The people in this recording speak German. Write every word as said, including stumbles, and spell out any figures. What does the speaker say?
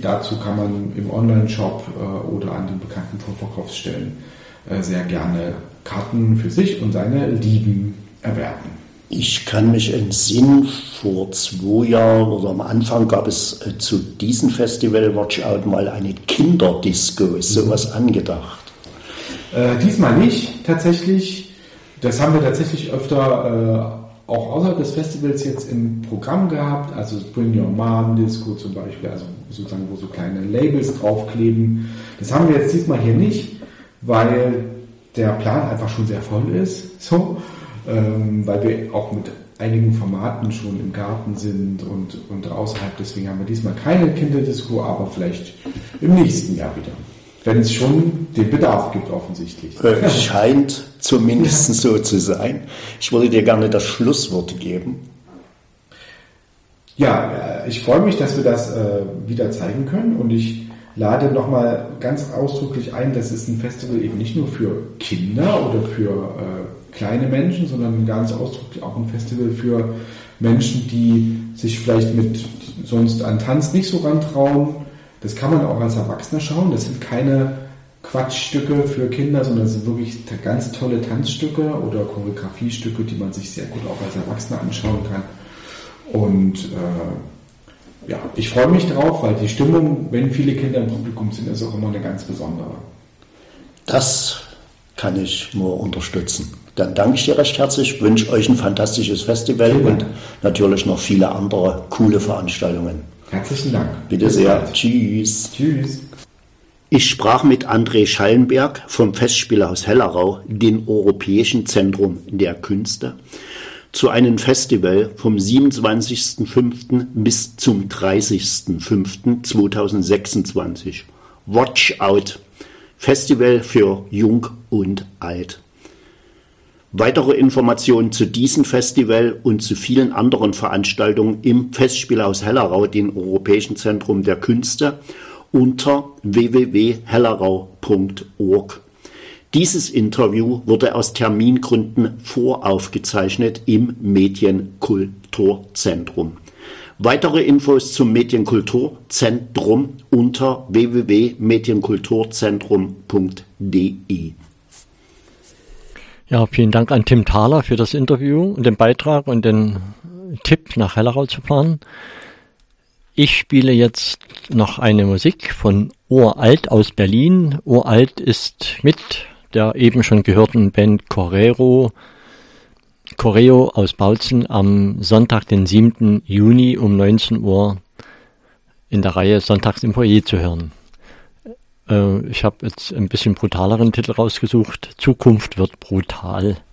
dazu kann man im Online-Shop äh, oder an den bekannten Vorverkaufsstellen äh, sehr gerne Karten für sich und seine Lieben erwerben. Ich kann mich entsinnen, vor zwei Jahren oder am Anfang gab es äh, zu diesem Festival Watch Out mal eine Kinderdisco. Ist sowas angedacht? Äh, diesmal nicht, tatsächlich. Das haben wir tatsächlich öfter äh, auch außerhalb des Festivals jetzt im Programm gehabt. Also Bring Your Mom Disco zum Beispiel, also sozusagen, wo so kleine Labels draufkleben. Das haben wir jetzt diesmal hier nicht, weil der Plan einfach schon sehr voll ist. So. Ähm, weil wir auch mit einigen Formaten schon im Garten sind und, und außerhalb. Deswegen haben wir diesmal keine Kinderdisco, aber vielleicht im nächsten Jahr wieder. Wenn es schon den Bedarf gibt, offensichtlich. Äh, scheint zumindest so zu sein. Ich würde dir gerne das Schlusswort geben. Ja, ich freue mich, dass wir das äh, wieder zeigen können und ich lade nochmal ganz ausdrücklich ein, das ist ein Festival eben nicht nur für Kinder oder für äh, kleine Menschen, sondern ganz ausdrücklich auch ein Festival für Menschen, die sich vielleicht mit sonst an Tanz nicht so rantrauen. Das kann man auch als Erwachsener schauen. Das sind keine Quatschstücke für Kinder, sondern das sind wirklich ganz tolle Tanzstücke oder Choreografiestücke, die man sich sehr gut auch als Erwachsener anschauen kann. Und äh, ja, ich freue mich drauf, weil die Stimmung, wenn viele Kinder im Publikum sind, ist auch immer eine ganz besondere. Das kann ich nur unterstützen. Dann danke ich dir recht herzlich, wünsche euch ein fantastisches Festival und natürlich noch viele andere coole Veranstaltungen. Herzlichen Dank. Bitte sehr. Tschüss. Tschüss. Ich sprach mit André Schallenberg vom Festspielhaus Hellerau, dem Europäischen Zentrum der Künste, zu einem Festival vom siebenundzwanzigsten fünften bis zum dreißigsten fünften zweitausendsechsundzwanzig. Watch Out. Festival für Jung und Alt. Weitere Informationen zu diesem Festival und zu vielen anderen Veranstaltungen im Festspielhaus Hellerau, dem Europäischen Zentrum der Künste, unter w w w punkt hellerau punkt org. Dieses Interview wurde aus Termingründen voraufgezeichnet im Medienkulturzentrum. Weitere Infos zum Medienkulturzentrum unter w w w punkt medienkulturzentrum punkt d e. Ja, vielen Dank an Tim Thaler für das Interview und den Beitrag und den Tipp, nach Hellerau zu fahren. Ich spiele jetzt noch eine Musik von Uralt aus Berlin. Uralt ist mit der eben schon gehörten Band Choreo, Choreo aus Bautzen am Sonntag, den siebten Juni um neunzehn Uhr in der Reihe Sonntags im Foyer zu hören. Ich habe jetzt ein bisschen brutaleren Titel rausgesucht. Zukunft wird brutal.